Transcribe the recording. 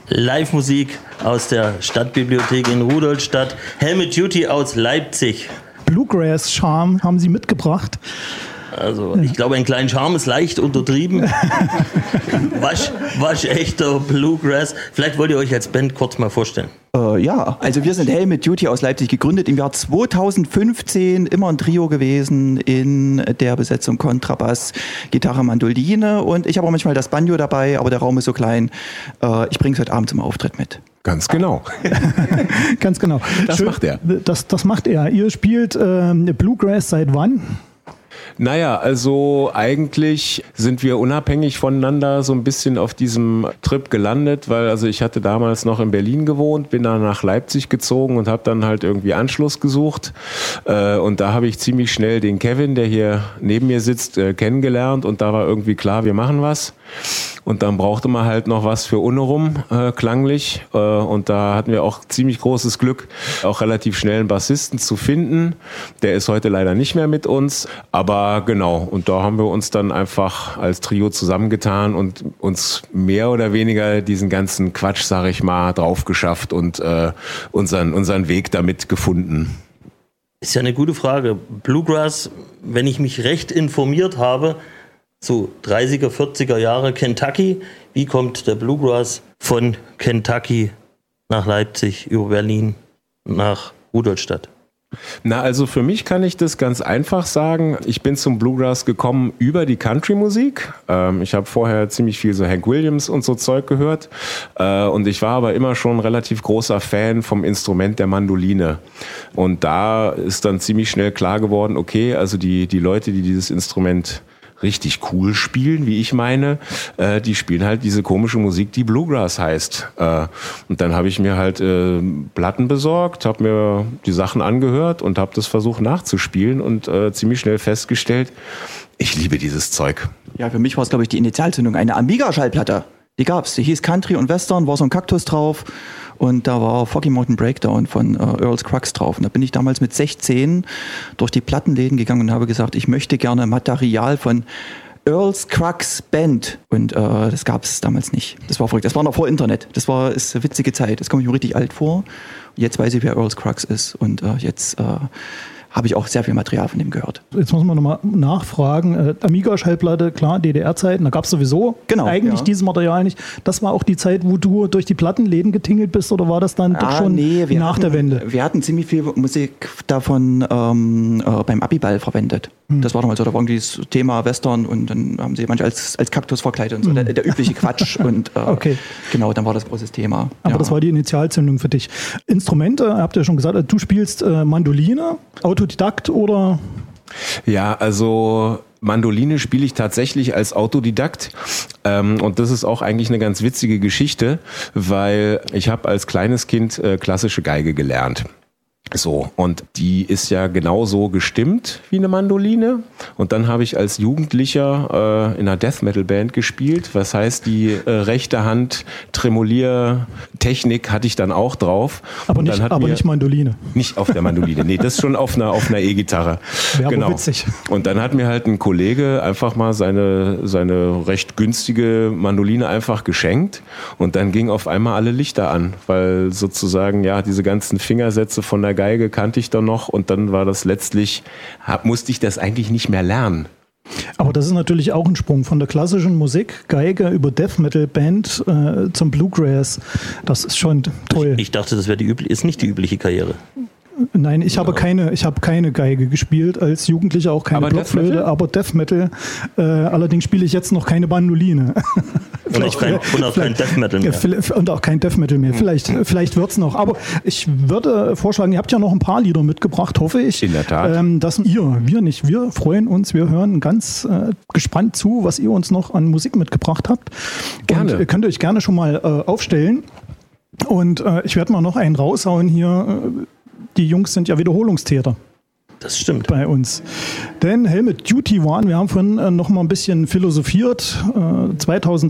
Live-Musik aus der Stadtbibliothek in Rudolstadt. Helmet Duty aus Leipzig. Bluegrass-Charme haben Sie mitgebracht. Also, ich glaube, einen kleinen Charme ist leicht untertrieben. Waschechter Bluegrass. Vielleicht wollt ihr euch als Band kurz mal vorstellen. Ja, also wir sind Helmet Duty aus Leipzig, gegründet im Jahr 2015, immer ein Trio gewesen in der Besetzung Kontrabass, Gitarre, Mandoline und ich habe auch manchmal das Banjo dabei, aber der Raum ist so klein. Ich bringe es heute Abend zum Auftritt mit. Ganz genau. Ganz genau. Das macht er. Das macht er. Ihr spielt Bluegrass seit wann? Naja, also eigentlich sind wir unabhängig voneinander so ein bisschen auf diesem Trip gelandet, weil also ich hatte damals noch in Berlin gewohnt, bin dann nach Leipzig gezogen und habe dann halt irgendwie Anschluss gesucht und da habe ich ziemlich schnell den Kevin, der hier neben mir sitzt, kennengelernt und da war irgendwie klar, wir machen was. Und dann brauchte man halt noch was für Unnerum, klanglich. Und da hatten wir auch ziemlich großes Glück, auch relativ schnell einen Bassisten zu finden. Der ist heute leider nicht mehr mit uns. Aber genau, und da haben wir uns dann einfach als Trio zusammengetan und uns mehr oder weniger diesen ganzen Quatsch, sag ich mal, drauf geschafft und unseren Weg damit gefunden. Ist ja eine gute Frage. Bluegrass, wenn ich mich recht informiert habe, so 30er, 40er Jahre Kentucky. Wie kommt der Bluegrass von Kentucky nach Leipzig, über Berlin, nach Rudolstadt? Na, also für mich kann ich das ganz einfach sagen. Ich bin zum Bluegrass gekommen über die Country-Musik. Ich habe vorher ziemlich viel so Hank Williams und so Zeug gehört. Und ich war aber immer schon ein relativ großer Fan vom Instrument der Mandoline. Und da ist dann ziemlich schnell klar geworden, okay, also die Leute, die dieses Instrument richtig cool spielen, wie ich meine, die spielen halt diese komische Musik, die Bluegrass heißt. Und dann habe ich mir halt Platten besorgt, habe mir die Sachen angehört und habe das versucht nachzuspielen und ziemlich schnell festgestellt, ich liebe dieses Zeug. Ja, für mich war es, glaube ich, die Initialzündung. Eine Amiga-Schallplatte, die gab's. Die hieß Country und Western, war so ein Kaktus drauf. Und da war Foggy Mountain Breakdown von Earl Scruggs drauf. Und da bin ich damals mit 16 durch die Plattenläden gegangen und habe gesagt, ich möchte gerne Material von Earl Scruggs Band. Und das gab es damals nicht. Das war verrückt. Das war noch vor Internet. Ist eine witzige Zeit. Das komme ich mir richtig alt vor. Und jetzt weiß ich, wer Earl Scruggs ist. Und jetzt habe ich auch sehr viel Material von dem gehört. Jetzt muss man nochmal nachfragen. Amiga-Schallplatte, klar, DDR-Zeiten, da gab es sowieso eigentlich dieses Material nicht. Das war auch die Zeit, wo du durch die Plattenläden getingelt bist oder war das dann doch schon nach der Wende? Wir hatten ziemlich viel Musik davon beim Abiball verwendet. Das war damals so, da war irgendwie das Thema Western und dann haben sie manche als Kaktus verkleidet und so, der übliche Quatsch. Und okay. Genau, dann war das großes Thema. Aber das war die Initialzündung für dich. Instrumente, habt ihr schon gesagt, du spielst Mandoline, Autodidakt oder? Ja, also Mandoline spiele ich tatsächlich als Autodidakt und das ist auch eigentlich eine ganz witzige Geschichte, weil ich habe als kleines Kind klassische Geige gelernt. So, und die ist ja genauso gestimmt wie eine Mandoline. Und dann habe ich als Jugendlicher in einer Death-Metal-Band gespielt. Was heißt, die rechte Hand Tremoliertechnik hatte ich dann auch drauf. Aber nicht Mandoline. Nicht auf der Mandoline, nee, das schon auf einer E-Gitarre. Wäre genau. Witzig. Und dann hat mir halt ein Kollege einfach mal seine recht günstige Mandoline einfach geschenkt. Und dann ging auf einmal alle Lichter an, weil sozusagen, ja, diese ganzen Fingersätze von der Geige kannte ich dann noch und dann war das letztlich, musste ich das eigentlich nicht mehr lernen. Aber das ist natürlich auch ein Sprung von der klassischen Musik, Geige über Death Metal Band zum Bluegrass. Das ist schon toll. Ich dachte, das ist nicht die übliche Karriere. Nein, ich habe keine Geige gespielt als Jugendlicher, auch keine Blockflöte, aber Death Metal. Allerdings spiele ich jetzt noch keine Bandoline. Und auch kein Death Metal mehr. Und auch kein Death Metal mehr. Vielleicht wird es noch. Aber ich würde vorschlagen, ihr habt ja noch ein paar Lieder mitgebracht, hoffe ich. In der Tat. Wir freuen uns, wir hören ganz gespannt zu, was ihr uns noch an Musik mitgebracht habt. Gerne. Und ihr könnt euch gerne schon mal aufstellen. Und ich werde mal noch einen raushauen hier. Die Jungs sind ja Wiederholungstäter. Das stimmt. Bei uns. Denn Helmet Duty waren, wir haben vorhin noch mal ein bisschen philosophiert. 2000